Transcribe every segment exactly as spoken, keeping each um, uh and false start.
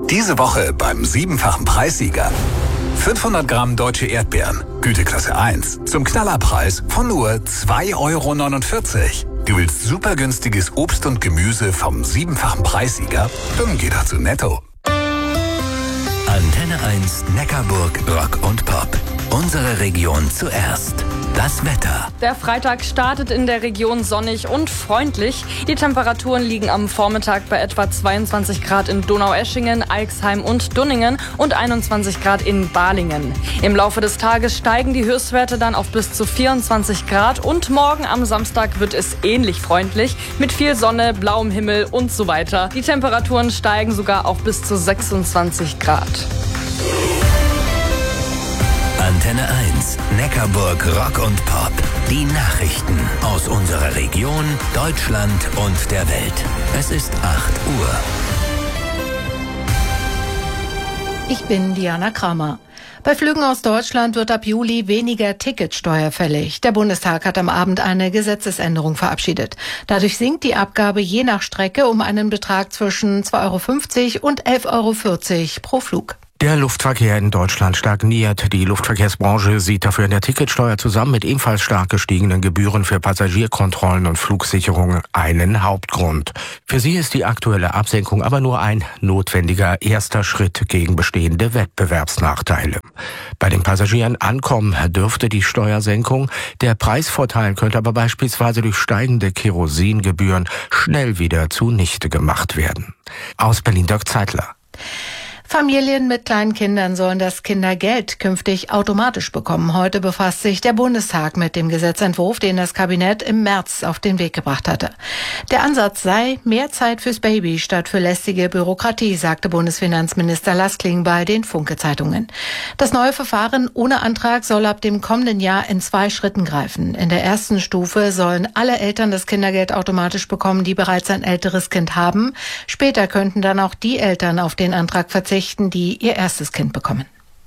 Diese Woche beim siebenfachen Preissieger. fünfhundert Gramm deutsche Erdbeeren, Güteklasse eins, zum Knallerpreis von nur zwei Euro neunundvierzig. Du willst super günstiges Obst und Gemüse vom siebenfachen Preissieger? Dann geh doch zu Netto. Antenne eins Neckarburg Rock und Pop. Unsere Region zuerst. Das Wetter. Der Freitag startet in der Region sonnig und freundlich. Die Temperaturen liegen am Vormittag bei etwa zweiundzwanzig Grad in Donaueschingen, Alxheim und Dunningen und einundzwanzig Grad in Balingen. Im Laufe des Tages steigen die Höchstwerte dann auf bis zu vierundzwanzig Grad und morgen am Samstag wird es ähnlich freundlich mit viel Sonne, blauem Himmel und so weiter. Die Temperaturen steigen sogar auf bis zu sechsundzwanzig Grad. Antenne eins, Neckarburg Rock und Pop. Die Nachrichten aus unserer Region, Deutschland und der Welt. Es ist acht Uhr. Ich bin Diana Kramer. Bei Flügen aus Deutschland wird ab Juli weniger Ticketsteuer fällig. Der Bundestag hat am Abend eine Gesetzesänderung verabschiedet. Dadurch sinkt die Abgabe je nach Strecke um einen Betrag zwischen zwei Euro fünfzig und elf Euro vierzig pro Flug. Der Luftverkehr in Deutschland stagniert. Die Luftverkehrsbranche sieht dafür in der Ticketsteuer zusammen mit ebenfalls stark gestiegenen Gebühren für Passagierkontrollen und Flugsicherungen einen Hauptgrund. Für sie ist die aktuelle Absenkung aber nur ein notwendiger erster Schritt gegen bestehende Wettbewerbsnachteile. Bei den Passagieren ankommen dürfte die Steuersenkung. Der Preisvorteil könnte aber beispielsweise durch steigende Kerosingebühren schnell wieder zunichte gemacht werden. Aus Berlin Dirk Zeitler. Familien mit kleinen Kindern sollen das Kindergeld künftig automatisch bekommen. Heute befasst sich der Bundestag mit dem Gesetzentwurf, den das Kabinett im März auf den Weg gebracht hatte. Der Ansatz sei mehr Zeit fürs Baby statt für lästige Bürokratie, sagte Bundesfinanzminister Laskling bei den Funke-Zeitungen. Das neue Verfahren ohne Antrag soll ab dem kommenden Jahr in zwei Schritten greifen. In der ersten Stufe sollen alle Eltern das Kindergeld automatisch bekommen, die bereits ein älteres Kind haben. Später könnten dann auch die Eltern auf den Antrag verzichten, die ihr erstes Kind bekommen.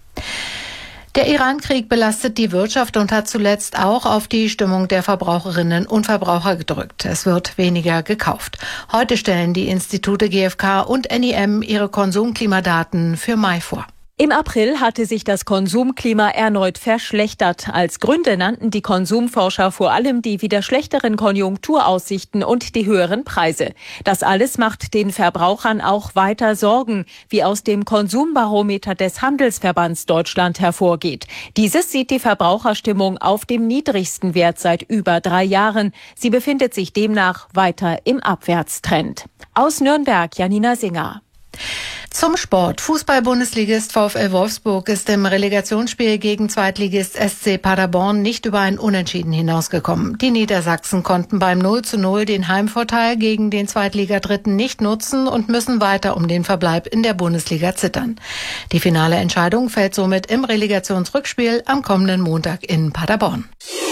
Der Iran-Krieg belastet die Wirtschaft und hat zuletzt auch auf die Stimmung der Verbraucherinnen und Verbraucher gedrückt. Es wird weniger gekauft. Heute stellen die Institute G F K und N I M ihre Konsumklimadaten für Mai vor. Im April hatte sich das Konsumklima erneut verschlechtert. Als Gründe nannten die Konsumforscher vor allem die wieder schlechteren Konjunkturaussichten und die höheren Preise. Das alles macht den Verbrauchern auch weiter Sorgen, wie aus dem Konsumbarometer des Handelsverbands Deutschland hervorgeht. Dieses sieht die Verbraucherstimmung auf dem niedrigsten Wert seit über drei Jahren. Sie befindet sich demnach weiter im Abwärtstrend. Aus Nürnberg, Janina Singer. Zum Sport. Fußball-Bundesligist VfL Wolfsburg ist im Relegationsspiel gegen Zweitligist S C Paderborn nicht über ein Unentschieden hinausgekommen. Die Niedersachsen konnten beim null zu null den Heimvorteil gegen den Zweitligadritten nicht nutzen und müssen weiter um den Verbleib in der Bundesliga zittern. Die finale Entscheidung fällt somit im Relegationsrückspiel am kommenden Montag in Paderborn.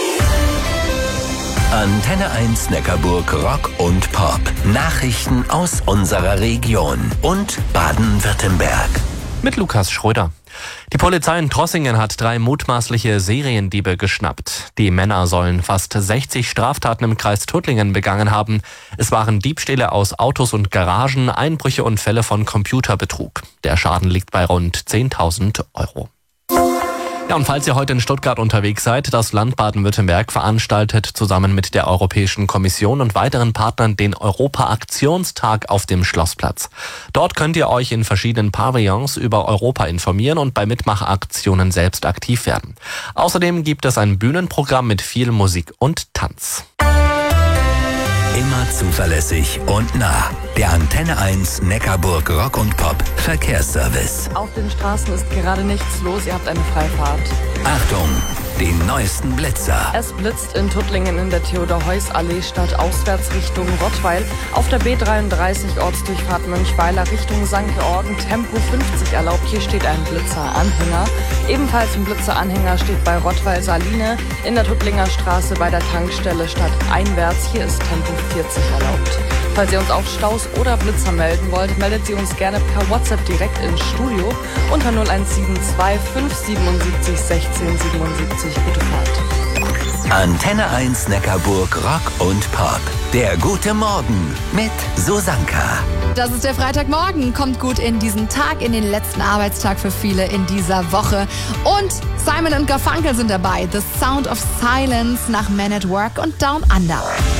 Antenne eins Neckarburg Rock und Pop. Nachrichten aus unserer Region und Baden-Württemberg. Mit Lukas Schröder. Die Polizei in Trossingen hat drei mutmaßliche Seriendiebe geschnappt. Die Männer sollen fast sechzig Straftaten im Kreis Tuttlingen begangen haben. Es waren Diebstähle aus Autos und Garagen, Einbrüche und Fälle von Computerbetrug. Der Schaden liegt bei rund zehntausend Euro. Ja, und falls ihr heute in Stuttgart unterwegs seid, das Land Baden-Württemberg veranstaltet zusammen mit der Europäischen Kommission und weiteren Partnern den Europa-Aktionstag auf dem Schlossplatz. Dort könnt ihr euch in verschiedenen Pavillons über Europa informieren und bei Mitmachaktionen selbst aktiv werden. Außerdem gibt es ein Bühnenprogramm mit viel Musik und Tanz. Immer zuverlässig und nah. Der Antenne eins Neckarburg Rock und Pop Verkehrsservice. Auf den Straßen ist gerade nichts los, ihr habt eine Freifahrt. Achtung, die neuesten Blitzer. Es blitzt in Tuttlingen in der Theodor-Heuss-Allee statt auswärts Richtung Rottweil. Auf der B dreiunddreißig Ortsdurchfahrt Mönchweiler Richtung Sankt Georgen Tempo fünfzig erlaubt. Hier steht ein Blitzeranhänger. Ebenfalls ein Blitzeranhänger steht bei Rottweil-Saline in der Tuttlinger Straße bei der Tankstelle statt einwärts. Hier ist Tempo vierzig erlaubt. Falls ihr uns auf Staus oder Blitzer melden wollt, meldet sie uns gerne per WhatsApp direkt ins Studio unter null eins sieben zwei fünf sieben sieben sechzehn siebenundsiebzig. Gute Fahrt. Antenne eins Neckarburg Rock und Pop. Der gute Morgen mit Susanka. Das ist der Freitagmorgen. Kommt gut in diesen Tag, in den letzten Arbeitstag für viele in dieser Woche. Und Simon und Garfunkel sind dabei. The Sound of Silence nach Man at Work und Down Under.